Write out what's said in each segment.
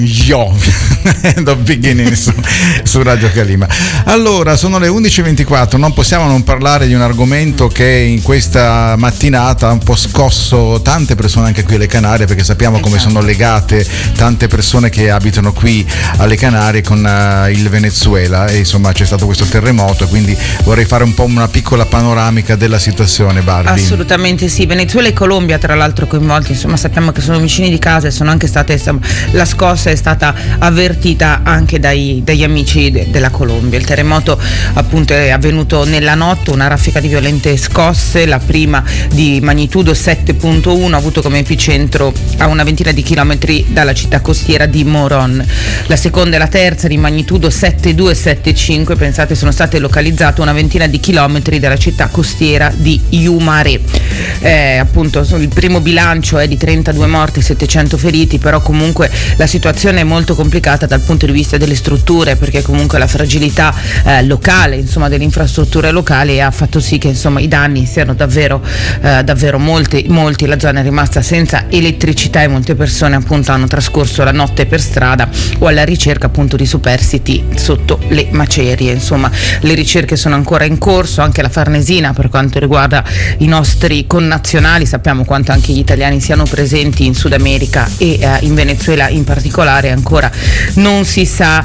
Yo, the beginning su Radio Calima. Allora, sono le 11:24, non possiamo non parlare di un argomento che in questa mattinata ha un po' scosso tante persone anche qui alle Canarie, perché sappiamo come sono legate tante persone che abitano qui alle Canarie con il Venezuela, e insomma c'è stato questo terremoto, quindi vorrei fare un po' una piccola panoramica della situazione, Barbie. Assolutamente sì, Venezuela e Colombia tra l'altro coinvolti, insomma sappiamo che sono vicini di casa e sono anche state, insomma, la scossa è stata avvertita anche dagli amici della Colombia. Il terremoto appunto è avvenuto nella notte, una raffica di violente scosse, la prima di magnitudo 7.1 ha avuto come epicentro a una ventina di chilometri dalla città costiera di Morón. La seconda e la terza di magnitudo 7.2 e 7.5, pensate, sono state localizzate a una ventina di chilometri dalla città costiera di Yumaré. Appunto il primo bilancio è di 32 morti e 700 feriti, però comunque la situazione è molto complicata dal punto di vista delle strutture, perché comunque la fragilità locale, insomma, delle infrastrutture locali ha fatto sì che insomma i danni siano davvero molti. La zona è rimasta senza elettricità e molte persone appunto hanno trascorso la notte per strada o alla ricerca appunto di superstiti sotto le macerie. Insomma, le ricerche sono ancora in corso, anche la Farnesina per quanto riguarda i nostri connazionali. Sappiamo quanto anche gli italiani siano presenti in Sud America e in Venezuela in particolare. Ancora non si sa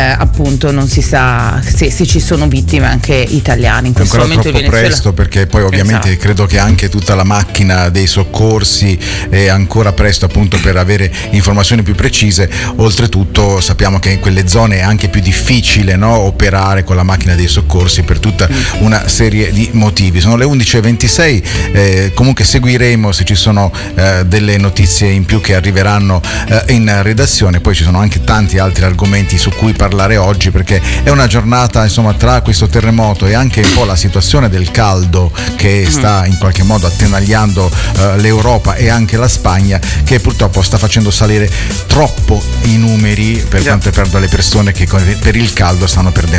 se ci sono vittime anche italiane in questo momento in Venezuela. È ancora troppo presto, perché poi ovviamente esatto. Credo che anche tutta la macchina dei soccorsi è ancora presto appunto per avere informazioni più precise. Oltretutto sappiamo che in quelle zone è anche più difficile, no, operare con la macchina dei soccorsi per tutta una serie di motivi. Sono le 11:26, comunque seguiremo se ci sono delle notizie in più che arriveranno in redazione. Poi ci sono anche tanti altri argomenti su cui parlare oggi, perché è una giornata, insomma, tra questo terremoto e anche un po' la situazione del caldo che sta in qualche modo attenagliando l'Europa e anche la Spagna, che purtroppo sta facendo salire troppo i numeri per quanto riguarda le persone che per il caldo stanno perdendo